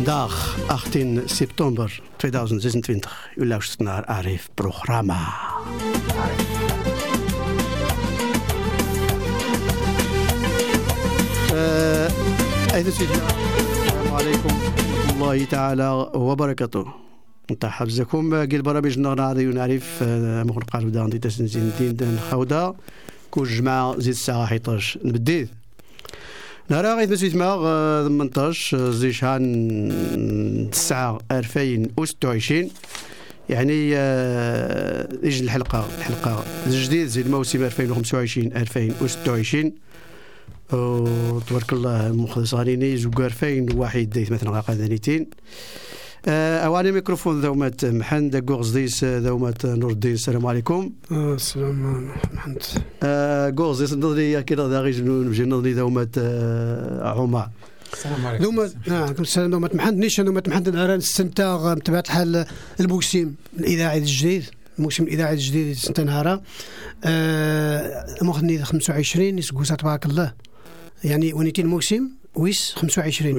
Vandaag 18 september 2026. U luistert naar Arif Programma. السلام عليكم ورحمة الله تعالى وبركاته. نتحب بكم قل برامج نغنى نعرف مخلق قالوا دان دي تسنزين دين خودا كل جمعة زيد الساعة 11 نبديد نهار غيث بسيت ماغ 18 زي شهان 9 2026 يعني يجي الحلقة الجديد زي الموسم 2025 2026 وتبارك الله مخلصانيني زوج 2001 ديت مثلا قاعدانيتين اواني ميكروفون ذومات محمد غوزديس ذومات نور الدين. السلام عليكم. السلام محمد غوزديس نضري كده داغي نجي نضري ذومات عمر. السلام عليكم. ذومات السلام ذومات محمد نيش ذومات محمد نهار نستمتع بطبيعة الحال الموسم الإذاعي الجديد الموسم الإذاعي الجديد سنة نهارا مغني 25 يسقوسات تبارك الله يعني ونيتين موسم ويس 25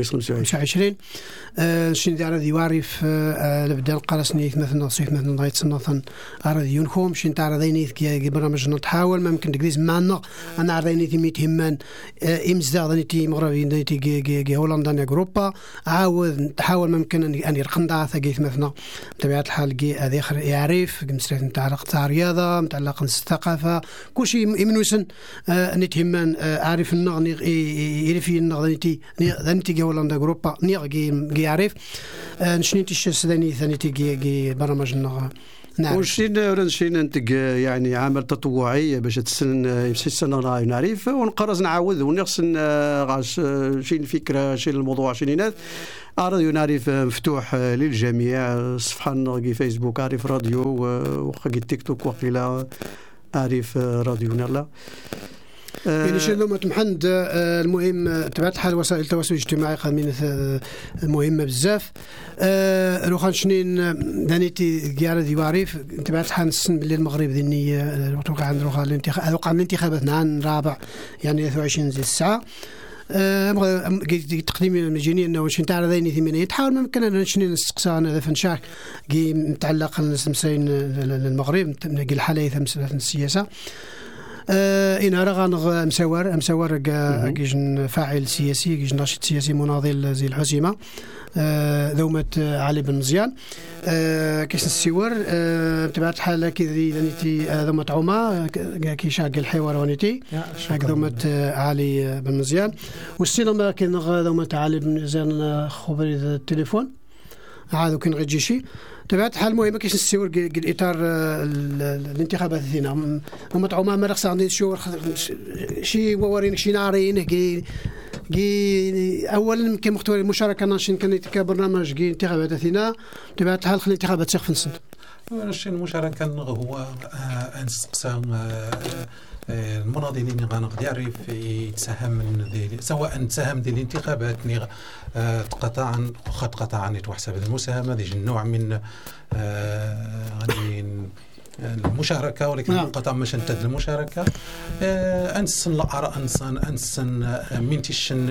شنو دار ذي وارف لبدا القرصني مثلا صيف مثلا لغايه سنه اراد يونكم شنو تاع ذيني كي برنامج نتحاول ما يمكن تجلس معنا انا ذيني تي ميتهمان امزدا ذيني مغربي ذيني هولندا اوروبا عاود نتحاول ما يمكن ان يرقم ضاع ثقيف مثلا بطبيعه الحال كي هذا يعرف مسألة نتاع الرياضه متعلقه بالثقافه كل شيء يمنوسن نتهمان عارف النغني يرفي النغني ذنتي هولندا اوروبا نيغي يعرف نشنيتي الشسداني ثانيتي برامج النغ نعم وشين انت يعني عمل تطوعي باش تسن يمشي السنه راهي نعرف ونقرز نعاود ونغسل غاش شي الفكره شي الموضوع شنينات راديو نعرف مفتوح للجميع صفحه كي فيسبوك عارف راديو وقي تيك توك وقيلا عارف راديو نلا يعني شنو محمد المهم تبعت الحال وسائل التواصل الاجتماعي قامين مهمه بزاف روخان شنين دانيتي كيار دي واريف تبعت الحال السن باللي المغرب ذني وقع عند روخان الانتخابات وقع الانتخابات نعم رابع يعني 23 زي الساعه تقديم المجاني انه واش نتاع ذيني ثمانيه تحاول ما يمكن ان شنو نستقصى انا فنشاك كي متعلق المسين المغرب نلقى الحاله مساله السياسه إن رغان مسور كيجن فاعل سياسي كيجن ناشط سياسي مناضل زي الحسيمة ذومت علي بن مزيان كيس السور بطبيعة الحال كذي لانيتي ذومت عما كيشاق الحوار ونيتي ذومت علي بن مزيان والسينما كان ذومت علي بن مزيان خبري التليفون عادو كان غير جيشي تبعت الحال المهم كيش نسيور الإطار الانتخابات هنا هم تعوما ما رخص عندي شو شي وورين شي نارين كي أولا كي مختار المشاركة ناشين كان كبرنامج كي انتخابات هنا تبعت الحال خلي انتخابات سقف السنة الشيء المشاركة هو أنسقسام المناضلين غنقدر يعرف يتساهم سواء تساهم ديال الانتخابات قطعا قطعا وحسب المساهمه ديال النوع من المشاركه ولكن قطع مش انتد المشاركه انسن الاراء انسن من تشن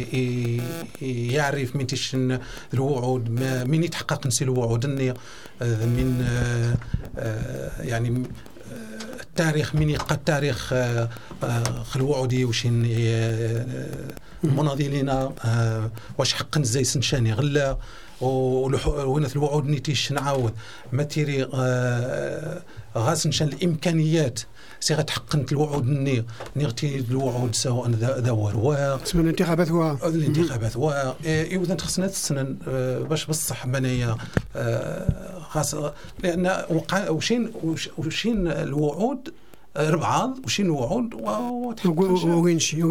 يعرف من تشن الوعود من يتحقق نسي الوعود من يعني التاريخ من يقى التاريخ خلوعودي وشين المناضلين واش حق زي سنشاني غلا وين الوعود نيتيش نعاود ما تيري غاس نشان الامكانيات سي غتحقق الوعود نيغتي الوعود سواء دور اسمها الانتخابات هو اذا خصنا السنن باش بصح بنايا خاص لان وشين الوعود ربعة وشين وعود وينشي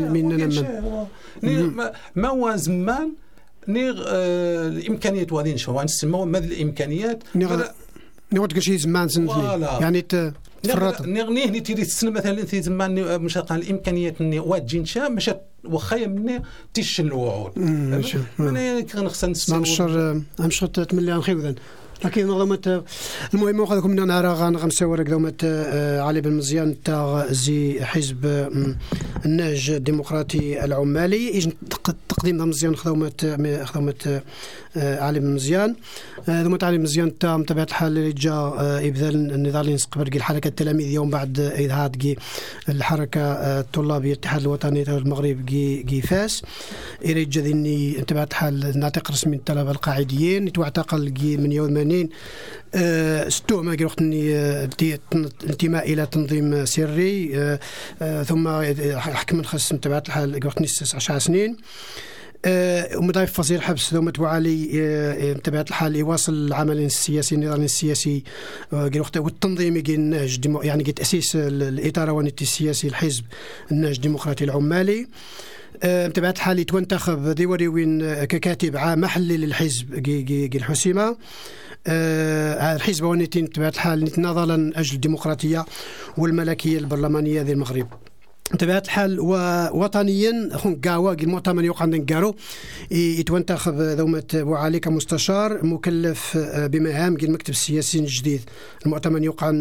من ما هو زمان الامكانيات وهذه نشوفوا نسموا ماذا الامكانيات نقعد كل شيء زمان يعني تفرط نغنيه تيري السنه مثلا في زمان مش قال الامكانيات اني واجين شا مش وخايا مني تيش الوعود انا كنخص نسمع مشر تملي نخيو ذن لكن نظمت المهم واخذ كنا نرى غنسور دومت علي بن مزيان تاع زي حزب النهج الديمقراطي العمالي تقديم مزيان خدمت علي بن مزيان دومت علي بن مزيان تاع متابعه الحال اللي جا ابذال النضال اللي نسقبر الحركه التلاميذ يوم بعد اذهاد الحركه الطلابيه الاتحاد الوطني تاع المغرب جي فاس الى جذني تبعت الحال ناطق رسمي الطلبه القاعديين يتعتقل من يوم ستوما وقت انتماء الى تنظيم سري ثم حكم خاص تبعت الحال وقت 19 سنين ومضايف فصيل حبس ثم علي تبعت الحال يواصل العمل السياسي النضال السياسي والتنظيمي يعني تأسيس الإطار السياسي الحزب النهج الديمقراطي العمالي تبعت الحال يتوانتخب ديوري وين ككاتب عام محلي للحزب جي الحسيمة الحزب ونتين تبعت الحال نتناضلا أجل الديمقراطية والملكية البرلمانية ذي المغرب تبعت الحال ووطنيا قاوا المؤتمر يقعد نقارو يتوانتخب ذومة وعلي كمستشار مكلف بمهام المكتب السياسي الجديد المؤتمر يقع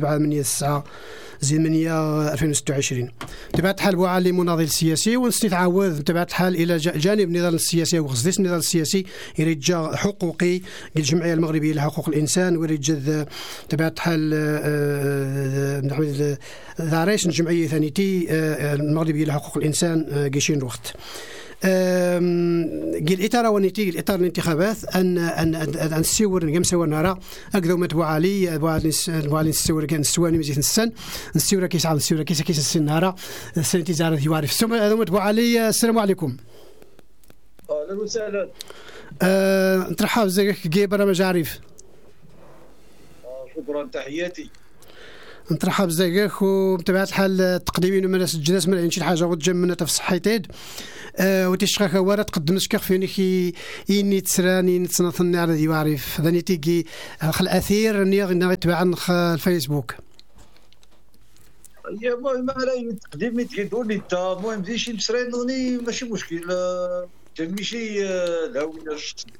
7/8/2026 تبعت الحال وعلي مناضل سياسي ونستعاوذ تبعت الحال الى جانب النضال السياسي وغزديس النضال السياسي يرجع حقوقي الجمعيه المغربيه لحقوق الانسان ويرجع تبعت الحال ذاريش الجمعيه ثانيتي المغربيه لحقوق الانسان قيشين وقت الإطار ونتيجة الإطار الانتخابات أن نسيور نسور نرى أقدر متوالي نسور كان السواني مزيت السن نسيور كيس على نسيور كيس السن نرى سنتي زارت يوارف ثم هذا متوالي. السلام عليكم. أهلا وسهلا. نترحب زيك جي برامج عارف. شكرا تحياتي. نترحب زيك ومتابعة الحال تقديمين من الجلسة من شي حاجة وتجم من تفصحيتين وتشخخ ورا تقدم شكخ فيني خي إني تسراني نتصنفني على ذي وعرف ذني تيجي خل أثير نيغ تبع الفيسبوك. يا المهم على تقديمي تقولي تا المهم زي شي مسرانوني ماشي مشكل تمشي لا